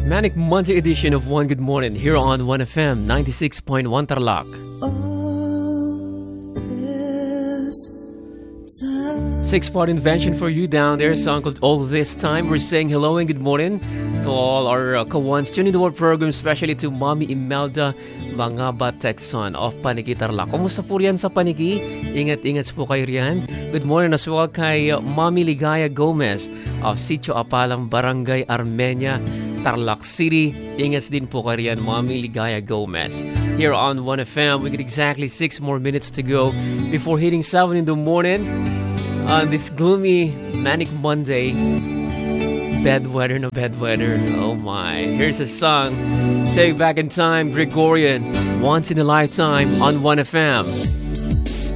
Manic Monday edition of One Good Morning here on 1FM 96.1 Tarlac. Six-part invention for you down there, song called All This Time. We're saying hello and good morning to all our kawans tuning to our program, especially to Mommy Imelda Mangaba Texon of Paniki Tarlac. Kumusta po riyan sa Paniki? Ingat-ingat po kayo riyan. Good morning as well kay Mommy Ligaya Gomez of Sitio Apalang, Barangay Armenia, Tarlac City. Ingat din po kayo riyan, Mommy Ligaya Gomez. Here on 1FM, we get exactly 6 more minutes to go before hitting 7 in the morning. On this gloomy, manic Monday, bad weather, no bad weather. Oh my. Here's a song, Take Back in Time, Gregorian, Once in a Lifetime on 1FM.